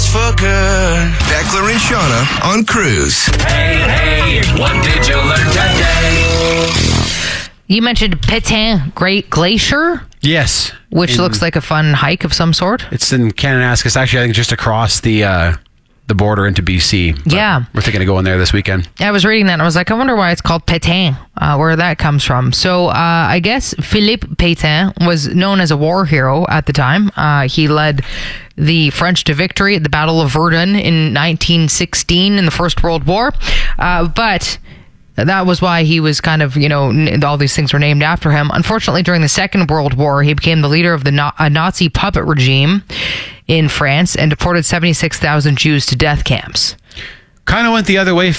for good. Beckler and Shauna on Cruise. Hey, what did you learn today? You mentioned Pétain Great Glacier, Yes. which looks like a fun hike of some sort. It's in Kananaskis. Actually, I think just across the border into BC. But Yeah. we're thinking of going there this weekend. I was reading that and I was like, I wonder why it's called Pétain, where that comes from. So I guess Philippe Pétain was known as a war hero at the time. He led the French to victory at the Battle of Verdun in 1916 in the First World War. But that was why he was kind of, all these things were named after him. Unfortunately, during the Second World War, he became the leader of the Nazi puppet regime in France and deported 76,000 Jews to death camps. Kind of went the other way